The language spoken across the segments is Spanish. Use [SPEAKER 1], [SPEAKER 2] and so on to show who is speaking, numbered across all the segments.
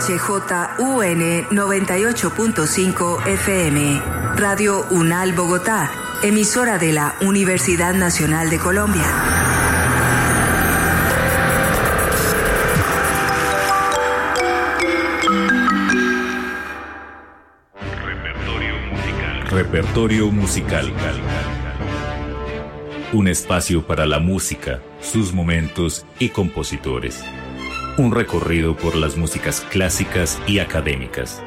[SPEAKER 1] HJUN 98.5 FM, Radio UNAL Bogotá, emisora de la Universidad Nacional de Colombia.
[SPEAKER 2] Repertorio musical. Un espacio para la música, sus momentos y compositores. Un recorrido por las músicas clásicas y académicas.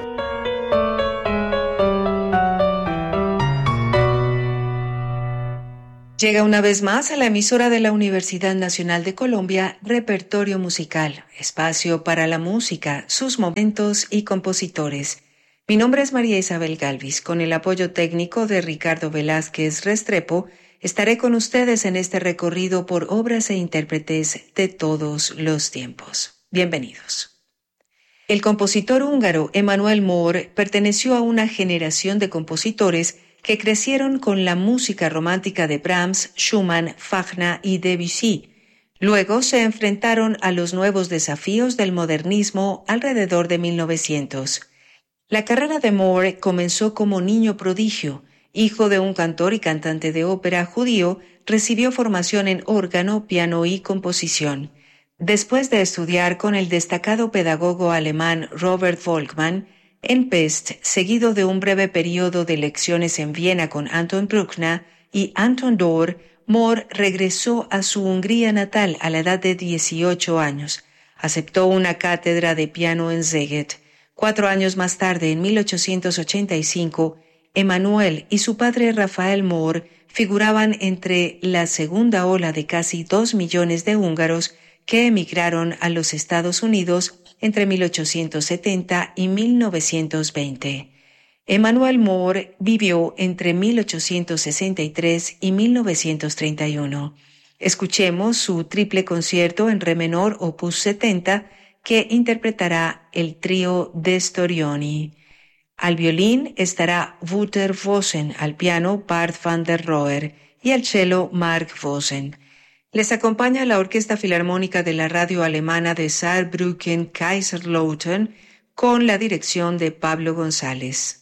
[SPEAKER 1] Llega una vez más a la emisora de la Universidad Nacional de Colombia, Repertorio Musical, espacio para la música, sus momentos y compositores. Mi nombre es María Isabel Galvis. Con el apoyo técnico de Ricardo Velázquez Restrepo, estaré con ustedes en este recorrido por obras e intérpretes de todos los tiempos. Bienvenidos. El compositor húngaro Emmanuel Mór perteneció a una generación de compositores que crecieron con la música romántica de Brahms, Schumann, Wagner y Debussy. Luego se enfrentaron a los nuevos desafíos del modernismo alrededor de 1900. La carrera de Mór comenzó como niño prodigio. Hijo de un cantor y cantante de ópera judío, recibió formación en órgano, piano y composición. Después de estudiar con el destacado pedagogo alemán Robert Volkmann en Pest, seguido de un breve periodo de lecciones en Viena con Anton Bruckner y Anton Dohr, Mór regresó a su Hungría natal a la edad de 18 años. Aceptó una cátedra de piano en Szeged. 4 años más tarde, en 1885, Emmanuel y su padre Rafael Mór figuraban entre la segunda ola de casi 2 millones de húngaros que emigraron a los Estados Unidos entre 1870 y 1920. Emmanuel Mór vivió entre 1863 y 1931. Escuchemos su triple concierto en re menor opus 70 que interpretará el trío de Storioni. Al violín estará Wouter Vossen, al piano Bart van der Rohe y al cello Mark Vossen. Les acompaña la Orquesta Filarmónica de la Radio Alemana de Saarbrücken-Kaiserslautern con la dirección de Pablo González.